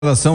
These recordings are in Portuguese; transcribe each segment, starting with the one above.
São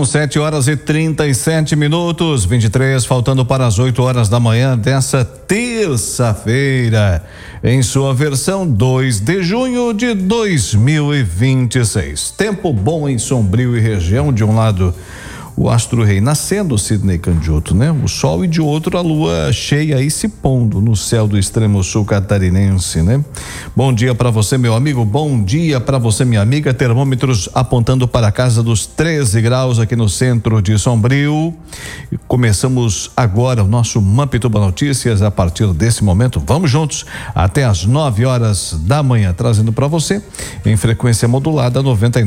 7h37, 23, faltando para as 8 horas da manhã dessa terça-feira, em sua versão 2 de junho de 2026. Tempo bom em Sombrio e região, de um lado o astro-rei nascendo, Sidney Candiotto, né? O sol, e de outro a lua cheia aí se pondo no céu do extremo sul catarinense, né? Bom dia para você, meu amigo, bom dia para você, minha amiga. Termômetros apontando para a casa dos 13 graus aqui no centro de Sombrio. E começamos agora o nosso Mampituba Notícias. A partir desse momento, vamos juntos até as 9 horas da manhã, trazendo para você em frequência modulada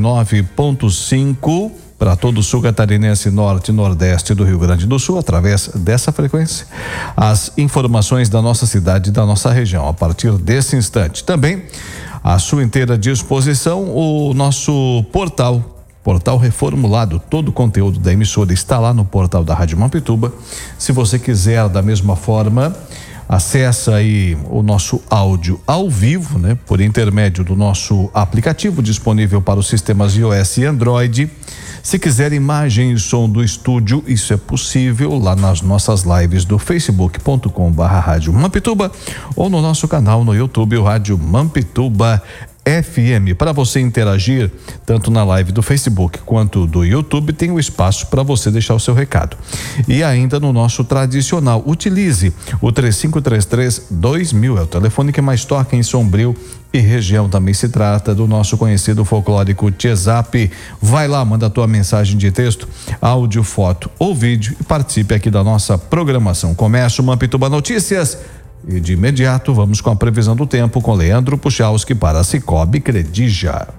99.5 para todo o sul catarinense, norte e nordeste do Rio Grande do Sul, através dessa frequência, as informações da nossa cidade e da nossa região. A partir desse instante, também à sua inteira disposição o nosso portal reformulado. Todo o conteúdo da emissora está lá no portal da Rádio Mampituba. Se você quiser, da mesma forma, acessa aí o nosso áudio ao vivo, né? Por intermédio do nosso aplicativo disponível para os sistemas iOS e Android. Se quiser imagem e som do estúdio, isso é possível lá nas nossas lives do facebook.com/Rádio Mampituba ou no nosso canal no YouTube, o Rádio Mampituba FM. Para você interagir, tanto na live do Facebook quanto do YouTube, tem o espaço para você deixar o seu recado. E ainda no nosso tradicional, utilize o 3533-2000, é o telefone que mais toca em Sombrio e região. Também se trata do nosso conhecido folclórico WhatsApp. Vai lá, manda a tua mensagem de texto, áudio, foto ou vídeo e participe aqui da nossa programação. Começa o Mampituba Notícias. E de imediato vamos com a previsão do tempo com Leandro Puchalski para Cicobi Credija.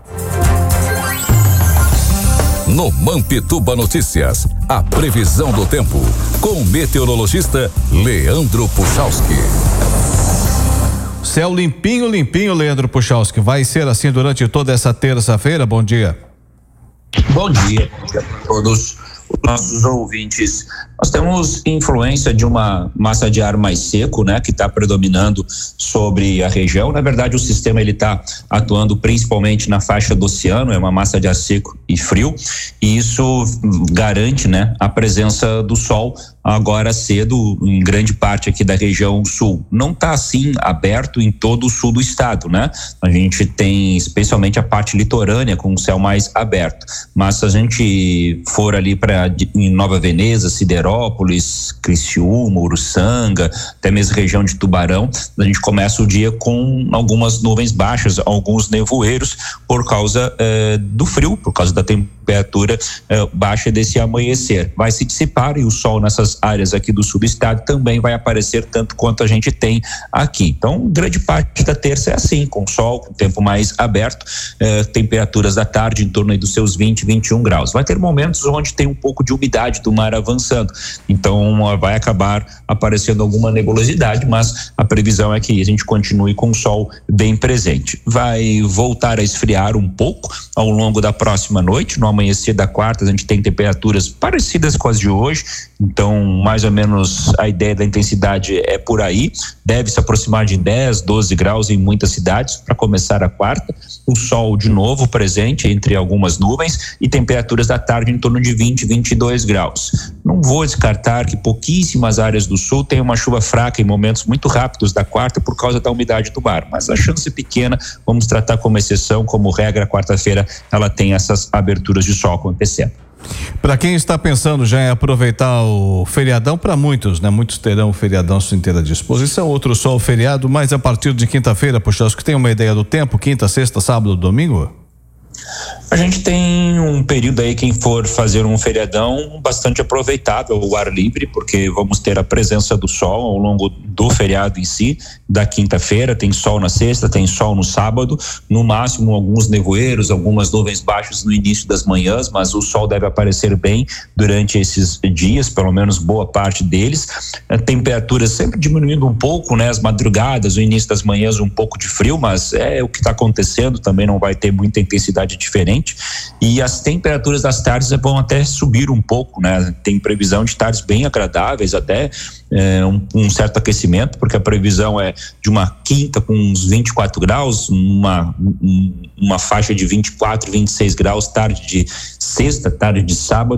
No Mampituba Notícias, a previsão do tempo com o meteorologista Leandro Puchalski. Céu limpinho, Leandro Puchalski. Vai ser assim durante toda essa terça-feira? Bom dia. Bom dia a todos os nossos ouvintes. Nós temos influência de uma massa de ar mais seco, né, que está predominando sobre a região. Na verdade, o sistema ele está atuando principalmente na faixa do oceano, é uma massa de ar seco e frio, e isso garante, né, a presença do sol agora cedo em grande parte aqui da região sul. Não está assim aberto em todo o sul do estado, né? A gente tem especialmente a parte litorânea com o céu mais aberto, mas se a gente for ali para em Nova Veneza, Siderópolis, Criciúma, Uruçanga, até mesmo região de Tubarão, a gente começa o dia com algumas nuvens baixas, alguns nevoeiros por causa do frio, por causa da temperatura baixa desse amanhecer. Vai se dissipar e o sol nessas áreas aqui do sul do estado também vai aparecer tanto quanto a gente tem aqui. Então, grande parte da terça é assim, com sol, com tempo mais aberto, temperaturas da tarde em torno aí dos seus 20, 21 graus. Vai ter momentos onde tem um pouco de umidade do mar avançando, então vai acabar aparecendo alguma nebulosidade, mas a previsão é que a gente continue com o sol bem presente. Vai voltar a esfriar um pouco ao longo da próxima noite. No amanhecer da quarta a gente tem temperaturas parecidas com as de hoje, então mais ou menos a ideia da intensidade é por aí, deve se aproximar de 10, 12 graus em muitas cidades para começar a quarta. O sol de novo presente entre algumas nuvens e temperaturas da tarde em torno de 20, 22 graus. Não vou descartar que pouquíssimas áreas do sul tenham uma chuva fraca em momentos muito rápidos da quarta por causa da umidade do mar, mas a chance é pequena, vamos tratar como exceção. Como regra, quarta-feira ela tem essas aberturas de sol acontecendo. Para quem está pensando já em aproveitar o feriadão, para muitos, né? Muitos terão o feriadão à sua inteira disposição, outros só o feriado, mas a partir de quinta-feira, Puchalski, tem uma ideia do tempo? Quinta, sexta, sábado, domingo? A gente tem um período aí, quem for fazer um feriadão, bastante aproveitável, o ar livre, porque vamos ter a presença do sol ao longo do feriado em si. Da quinta-feira tem sol na sexta, tem sol no sábado, no máximo alguns nevoeiros, algumas nuvens baixas no início das manhãs, mas o sol deve aparecer bem durante esses dias, pelo menos boa parte deles. A temperatura sempre diminuindo um pouco, né? As madrugadas, o início das manhãs um pouco de frio, mas é o que está acontecendo, também não vai ter muita intensidade diferente. novamente, e as temperaturas das tardes vão até subir um pouco, né? Tem previsão de tardes bem agradáveis, até um certo aquecimento, porque a previsão é de uma quinta com uns 24 graus, uma faixa de 24, 26 graus, tarde de sexta, tarde de sábado,